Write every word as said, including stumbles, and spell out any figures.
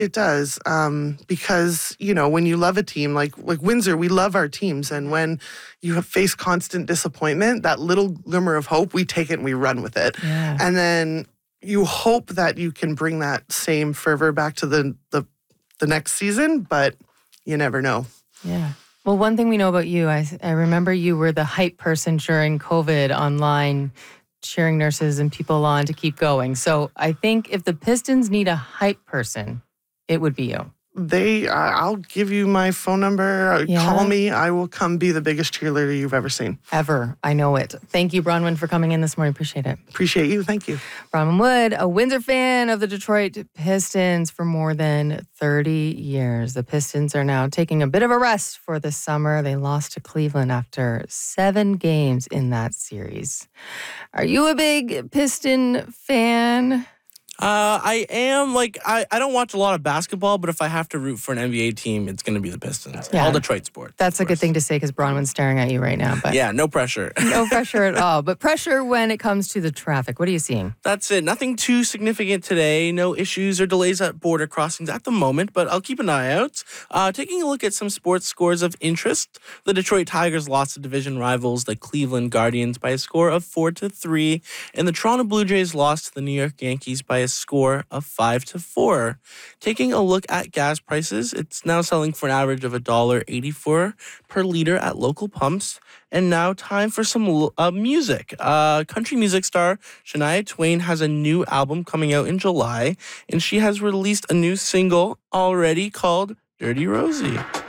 It does, um, because, you know, when you love a team, like like Windsor, we love our teams. And when you have faced constant disappointment, that little glimmer of hope, we take it and we run with it. Yeah. And then you hope that you can bring that same fervor back to the, the, the next season, but you never know. Yeah. Well, one thing we know about you, I, I remember you were the hype person during COVID online, cheering nurses and people on to keep going. So I think if the Pistons need a hype person, it would be you. They, uh, I'll give you my phone number. Yeah. Call me. I will come be the biggest cheerleader you've ever seen. Ever. I know it. Thank you, Bronwyn, for coming in this morning. Appreciate it. Appreciate you. Thank you. Bronwyn Wood, a Windsor fan of the Detroit Pistons for more than thirty years. The Pistons are now taking a bit of a rest for the summer. They lost to Cleveland after seven games in that series. Are you a big Piston fan? Uh, I am, like, I, I don't watch a lot of basketball, but if I have to root for an N B A team, it's going to be the Pistons. Yeah. All Detroit sports. That's a good thing to say because Bronwyn's staring at you right now. But yeah, no pressure. No pressure at all. But pressure when it comes to the traffic. What are you seeing? That's it. Nothing too significant today. No issues or delays at border crossings at the moment, but I'll keep an eye out. Uh, taking a look at some sports scores of interest, the Detroit Tigers lost to division rivals, the Cleveland Guardians, by a score of four to three, and the Toronto Blue Jays lost to the New York Yankees by a score of five to four. Taking a look at gas prices, it's now selling for an average of one dollar eighty-four per liter at local pumps. And now time for some uh, music. Uh, country music star Shania Twain has a new album coming out in July, and she has released a new single already called Dirty Rosie.